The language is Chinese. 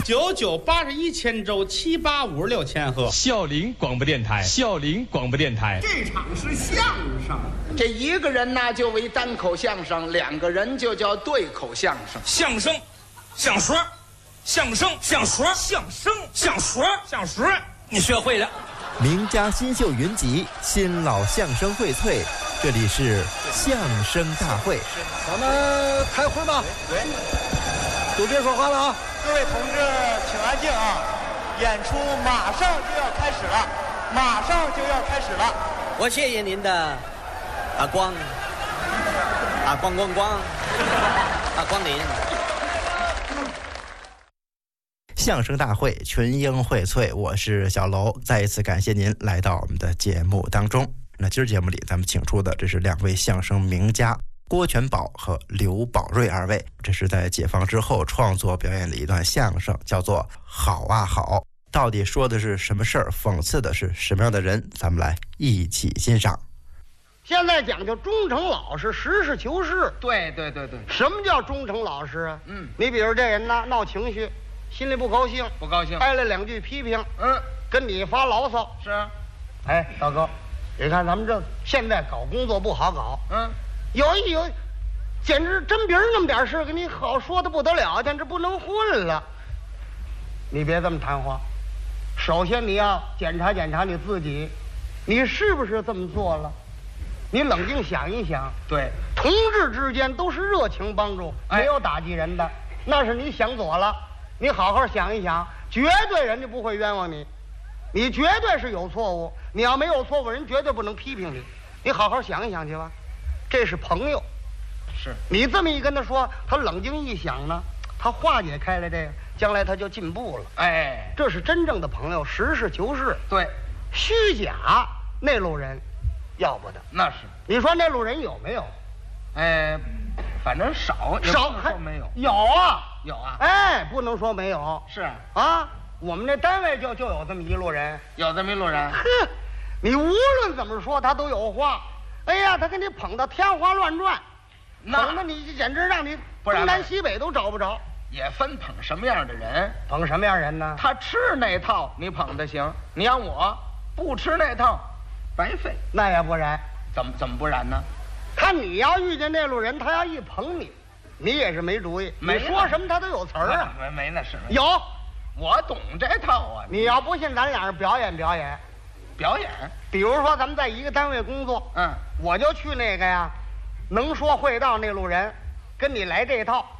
9981千周7856千赫。 孝陵广播电台，孝陵广播电台。 这场是相声， 这一个人呢就为单口相声，两个人就叫对口相声。 相声，相说，相声，相说，相声，相说，相说，你学会了。 名家新秀云集，新老相声荟萃，这里是相声大会。 咱们开会吧。 对， 都别说话了啊！ 各位同志，请安静啊！演出马上就要开始了，马上就要开始了。 我谢谢您的光临。 相声大会群英荟萃，我是小楼，再一次感谢您来到我们的节目当中。那今儿节目里咱们请出的这是两位相声名家，郭全宝和刘宝瑞二位，这是在解放之后创作表演的一段相声，叫做好啊好。到底说的是什么事儿，讽刺的是什么样的人，咱们来一起欣赏。 现在讲究忠诚老实，实事求是。 对， 什么叫忠诚老实啊？你比如这人呢，闹情绪，心里不高兴，挨了两句批评，跟你发牢骚。 是啊。 哎，大哥，你看咱们这现在搞工作不好搞，有简直真别人那么点事给你好说的不得了，简直不能混了。你别这么谈话，首先你要检查检查你自己，你是不是这么做了？你冷静想一想。 对， 同志之间都是热情帮助，没有打击人的，那是你想左了。你好好想一想，绝对人家不会冤枉你，你绝对是有错误。你要没有错误，人绝对不能批评你。你好好想一想去吧，这是朋友。 是你这么一跟他说，他冷静一想呢，他化解开了这个，将来他就进步了。 哎， 这是真正的朋友，实事求是。 对， 虚假那路人要不得。 那是。 你说那路人有没有？ 反正少还没有。 有啊。 有啊。 哎，不能说没有。 是啊，我们这单位就有这么一路人。 有这么一路人。 呵，你无论怎么说他都有话。哎呀，他给你捧到天花乱转，捧的你简直让你东南西北都找不着。 也分捧什么样的人。 捧什么样人呢？ 他吃那套你捧的行，你让我不吃那套白费。 那也不然。 怎么不然呢？ 看你要遇见那路人，他要一捧你，你也是没主意。你说什么他都有词儿啊。 没那事。 有， 我懂这套啊。 你要不信，咱俩人表演。比如说咱们在一个单位工作，我就去那个呀，能说会道那路人，跟你来这套。